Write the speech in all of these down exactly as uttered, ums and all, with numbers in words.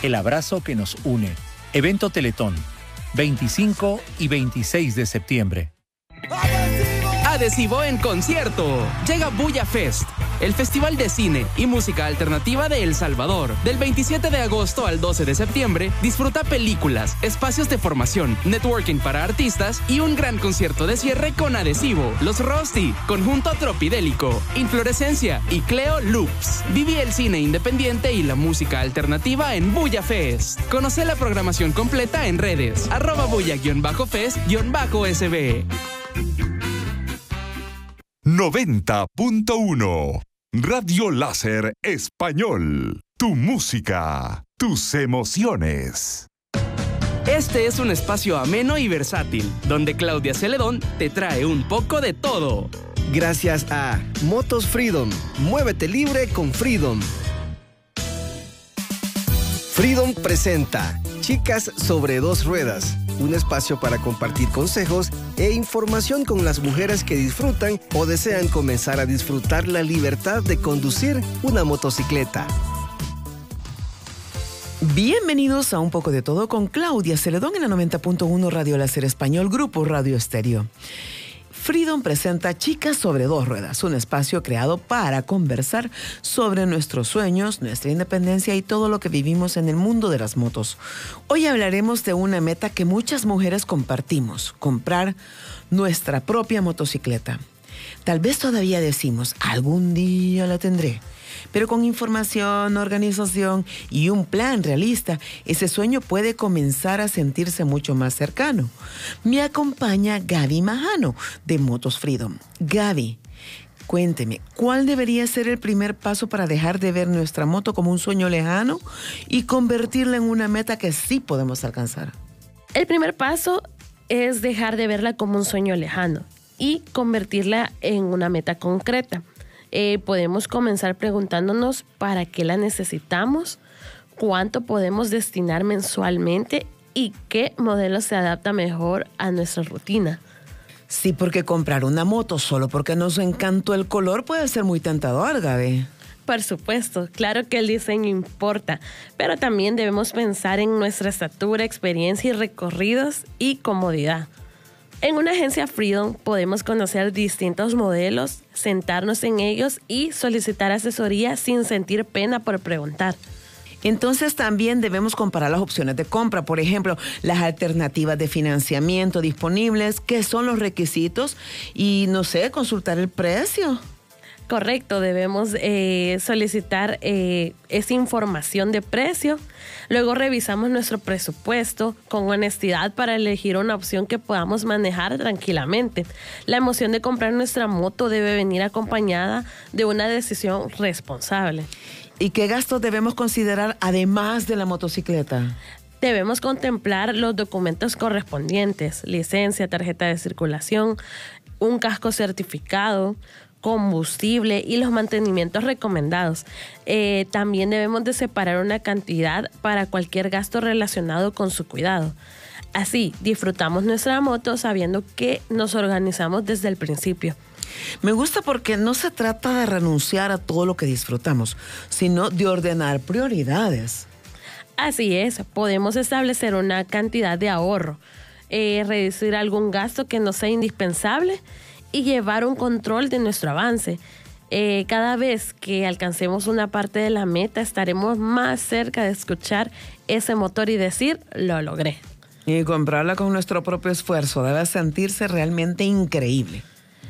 el abrazo que nos une. Evento Teletón, veinticinco y veintiséis de septiembre. Adhesivo en concierto. Llega Bulla Fest, el festival de cine y música alternativa de El Salvador. Del veintisiete de agosto al doce de septiembre, disfruta películas, espacios de formación, networking para artistas y un gran concierto de cierre con Adhesivo, Los Rosti, Conjunto Tropidélico, Inflorescencia y Cleo Loops. Vive el cine independiente y la música alternativa en Bulla Fest. Conoce la programación completa en redes, arroba bulla-fest-sb. noventa punto uno Radio Láser Español. Tu música, tus emociones. Este es un espacio ameno y versátil, donde Claudia Celedón te trae un poco de todo. Gracias a Motos Freedom. Muévete libre con Freedom. Freedom presenta Chicas sobre dos ruedas, un espacio para compartir consejos e información con las mujeres que disfrutan o desean comenzar a disfrutar la libertad de conducir una motocicleta. Bienvenidos a Un Poco de Todo con Claudia Celedón en la noventa punto uno Radio Láser Español, Grupo Radio Estéreo. Freedom presenta Chicas sobre dos ruedas, un espacio creado para conversar sobre nuestros sueños, nuestra independencia y todo lo que vivimos en el mundo de las motos. Hoy hablaremos de una meta que muchas mujeres compartimos: comprar nuestra propia motocicleta. Tal vez todavía decimos, algún día la tendré. Pero con información, organización y un plan realista, ese sueño puede comenzar a sentirse mucho más cercano. Me acompaña Gaby Majano, de Motos Freedom. Gaby, cuénteme, ¿cuál debería ser el primer paso para dejar de ver nuestra moto como un sueño lejano y convertirla en una meta que sí podemos alcanzar? El primer paso es dejar de verla como un sueño lejano y convertirla en una meta concreta. Eh, podemos comenzar preguntándonos para qué la necesitamos, cuánto podemos destinar mensualmente y qué modelo se adapta mejor a nuestra rutina. Sí, porque comprar una moto solo porque nos encantó el color puede ser muy tentador, Gaby. Por supuesto, claro que el diseño importa, pero también debemos pensar en nuestra estatura, experiencia y recorridos y comodidad. En una agencia Freedom podemos conocer distintos modelos, sentarnos en ellos y solicitar asesoría sin sentir pena por preguntar. Entonces también debemos comparar las opciones de compra, por ejemplo, las alternativas de financiamiento disponibles, qué son los requisitos y, no sé, consultar el precio. Correcto, debemos eh, solicitar eh, esa información de precio. Luego revisamos nuestro presupuesto con honestidad para elegir una opción que podamos manejar tranquilamente. La emoción de comprar nuestra moto debe venir acompañada de una decisión responsable. ¿Y qué gastos debemos considerar además de la motocicleta? Debemos contemplar los documentos correspondientes: licencia, tarjeta de circulación, un casco certificado, combustible y los mantenimientos recomendados. Eh, también debemos de separar una cantidad para cualquier gasto relacionado con su cuidado. Así, disfrutamos nuestra moto sabiendo que nos organizamos desde el principio. Me gusta porque no se trata de renunciar a todo lo que disfrutamos, sino de ordenar prioridades. Así es, podemos establecer una cantidad de ahorro, eh, reducir algún gasto que no sea indispensable y llevar un control de nuestro avance. Eh, cada vez que alcancemos una parte de la meta, estaremos más cerca de escuchar ese motor y decir, lo logré. Y comprarla con nuestro propio esfuerzo debe sentirse realmente increíble.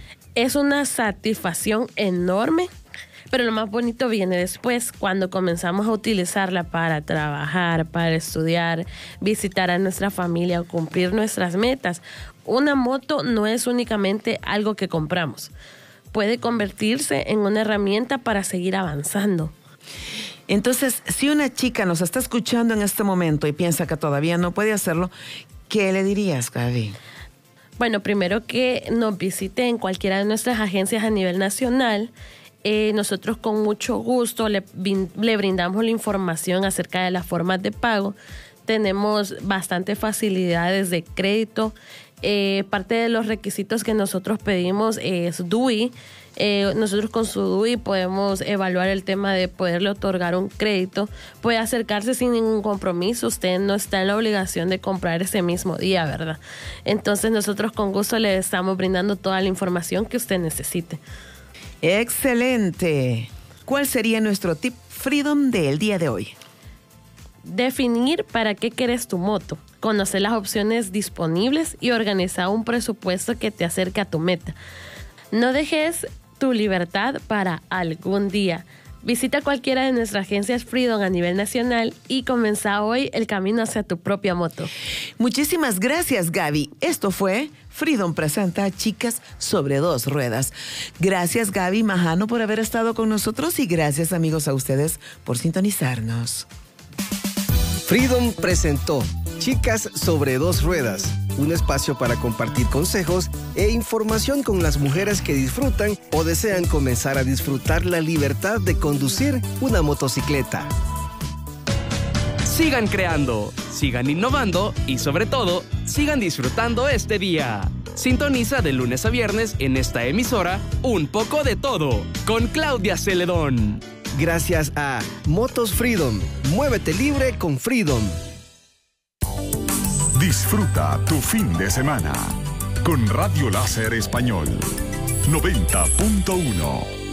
Es una satisfacción enorme, pero lo más bonito viene después, cuando comenzamos a utilizarla para trabajar, para estudiar, visitar a nuestra familia o cumplir nuestras metas. Una moto no es únicamente algo que compramos. Puede convertirse en una herramienta para seguir avanzando. Entonces, si una chica nos está escuchando en este momento y piensa que todavía no puede hacerlo, ¿qué le dirías, Gaby? Bueno, primero que nos visite en cualquiera de nuestras agencias a nivel nacional. Eh, nosotros con mucho gusto le, le brindamos la información acerca de las formas de pago. Tenemos bastantes facilidades de crédito. Eh, parte de los requisitos que nosotros pedimos es D U I. Eh, nosotros con su D U I podemos evaluar el tema de poderle otorgar un crédito. Puede acercarse sin ningún compromiso. Usted no está en la obligación de comprar ese mismo día, ¿verdad? Entonces nosotros con gusto le estamos brindando toda la información que usted necesite. Excelente. ¿Cuál sería nuestro tip Freedom del día de hoy? Definir para qué quieres tu moto, conocer las opciones disponibles y organizar un presupuesto que te acerque a tu meta. No dejes tu libertad para algún día. Visita cualquiera de nuestras agencias Freedom a nivel nacional y comienza hoy el camino hacia tu propia moto. Muchísimas gracias, Gaby. Esto fue Freedom presenta Chicas sobre dos ruedas. Gracias, Gaby Majano, por haber estado con nosotros y gracias, amigos, a ustedes por sintonizarnos. Freedom presentó Chicas sobre dos ruedas, un espacio para compartir consejos e información con las mujeres que disfrutan o desean comenzar a disfrutar la libertad de conducir una motocicleta. Sigan creando, sigan innovando y sobre todo, sigan disfrutando este día. Sintoniza de lunes a viernes en esta emisora Un poco de todo con Claudia Celedón. Gracias a Motos Freedom. Muévete libre con Freedom. Disfruta tu fin de semana con Radio Láser Español noventa punto uno.